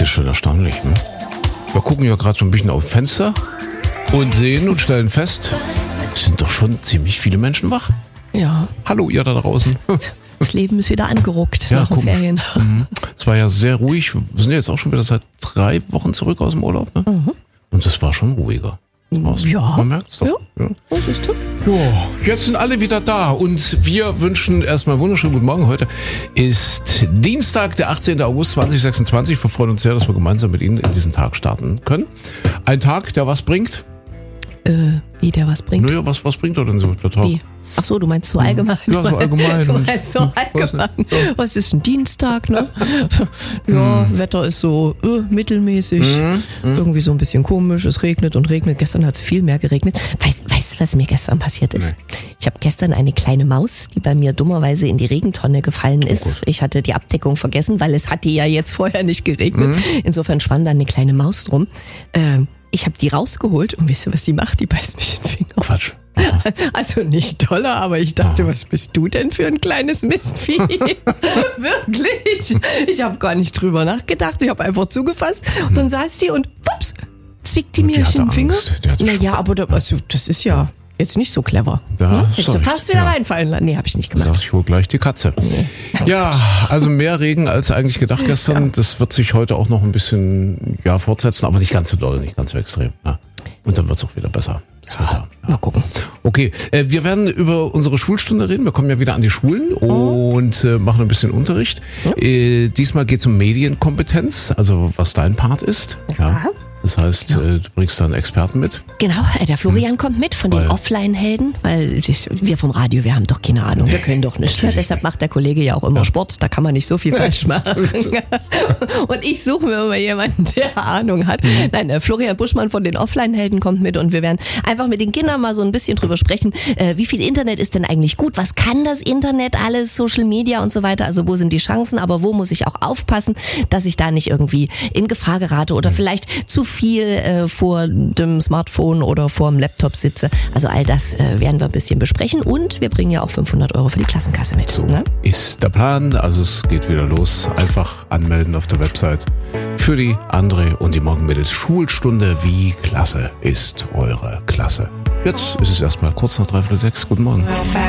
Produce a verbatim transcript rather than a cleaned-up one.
ist schon erstaunlich. Ne? Wir gucken ja gerade so ein bisschen auf Fenster und sehen und stellen fest, es sind doch schon ziemlich viele Menschen wach. Ja. Hallo ihr da draußen. Das Leben ist wieder angeruckt Ja, nach den Ferien. Mhm. Es war ja sehr ruhig. Wir sind ja jetzt auch schon wieder seit drei Wochen zurück aus dem Urlaub. Ne? Mhm. Und es war schon ruhiger. Draußen. Ja. Man merkt es doch. Ja. Ja. Oh, siehst du? Ja, jetzt sind alle wieder da und wir wünschen erstmal wunderschönen guten Morgen. Heute ist Dienstag, der achtzehnten August zweitausendsechsundzwanzig. Wir freuen uns sehr, dass wir gemeinsam mit Ihnen in diesen Tag starten können. Ein Tag, der was bringt? Äh, wie der was bringt? Naja, was, was bringt er denn so der Tag? Wie? Ach so, du meinst so allgemein. Ja, so allgemein. Du meinst so allgemein. Was ist ein Dienstag, ne? Ja, hm. Wetter ist so äh, mittelmäßig. Hm. Hm. Irgendwie so ein bisschen komisch. Es regnet und regnet. Gestern hat es viel mehr geregnet. Weißt, weißt du, was mir gestern passiert ist? Nee. Ich habe gestern eine kleine Maus, die bei mir dummerweise in die Regentonne gefallen ist. Oh, ich hatte die Abdeckung vergessen, weil es hatte ja jetzt vorher nicht geregnet. Hm. Insofern schwamm da eine kleine Maus drum. Ähm, ich habe die rausgeholt und wisst ihr, was die macht? Die beißt mich in den Finger. Quatsch. Also nicht toller, aber ich dachte, was bist du denn für ein kleines Mistvieh? Wirklich? Ich habe gar nicht drüber nachgedacht. Ich habe einfach zugefasst und dann saß die und wups, zwickt die mir in den Finger. Naja, aber da, also, das ist ja jetzt nicht so clever. Ja, hm? Hättest du fast wieder ja. reinfallen lassen. Nee, habe ich nicht gemacht. Sag ich wohl gleich die Katze. Nee. Ja, also mehr Regen als eigentlich gedacht gestern. Ja. Das wird sich heute auch noch ein bisschen ja, fortsetzen, aber nicht ganz so doll, nicht ganz so extrem. Ja. Und dann wird es auch wieder besser. Das Wetter. Ja. Mal gucken. Okay, äh, wir werden über unsere Schulstunde reden. Wir kommen ja wieder an die Schulen oh. und äh, machen ein bisschen Unterricht. Ja. Äh, diesmal geht es um Medienkompetenz, also was dein Part ist. Ja. ja. Das heißt, ja. äh, du bringst da einen Experten mit. Genau, der Florian hm. kommt mit von den Offline-Helden, weil wir vom Radio, wir haben doch keine Ahnung, nee, wir können doch nicht. Ne? Deshalb macht der Kollege ja auch immer ja. Sport, da kann man nicht so viel falsch machen. Und ich suche mir immer jemanden, der Ahnung hat. Mhm. Nein, äh, Florian Buschmann von den Offline-Helden kommt mit und wir werden einfach mit den Kindern mal so ein bisschen drüber sprechen, äh, wie viel Internet ist denn eigentlich gut, was kann das Internet alles, Social Media und so weiter, also wo sind die Chancen, aber wo muss ich auch aufpassen, dass ich da nicht irgendwie in Gefahr gerate oder mhm. vielleicht zu viel äh, vor dem Smartphone oder vor dem Laptop sitze. Also all das äh, werden wir ein bisschen besprechen und wir bringen ja auch fünfhundert Euro für die Klassenkasse mit. So ne? ist der Plan, also es geht wieder los. Einfach anmelden auf der Website für die André und die Morgenmittels Schulstunde. Wie klasse ist eure Klasse? Jetzt ist es erstmal kurz nach dreiviertel sechs. Guten Morgen.